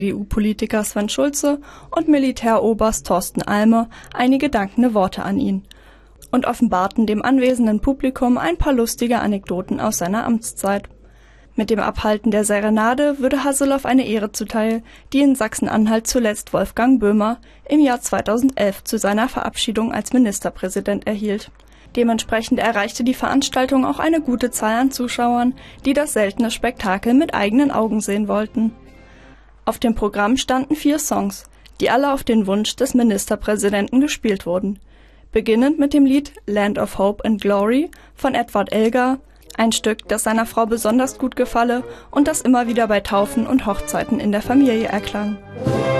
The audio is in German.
CDU-Politiker Sven Schulze und Militäroberst Thorsten Alme einige dankende Worte an ihn und offenbarten dem anwesenden Publikum ein paar lustige Anekdoten aus seiner Amtszeit. Mit dem Abhalten der Serenade würde Hasselhoff eine Ehre zuteil, die in Sachsen-Anhalt zuletzt Wolfgang Böhmer im Jahr 2011 zu seiner Verabschiedung als Ministerpräsident erhielt. Dementsprechend erreichte die Veranstaltung auch eine gute Zahl an Zuschauern, die das seltene Spektakel mit eigenen Augen sehen wollten. Auf dem Programm standen 4 Songs, die alle auf den Wunsch des Ministerpräsidenten gespielt wurden. Beginnend mit dem Lied Land of Hope and Glory von Edward Elgar, ein Stück, das seiner Frau besonders gut gefalle und das immer wieder bei Taufen und Hochzeiten in der Familie erklang.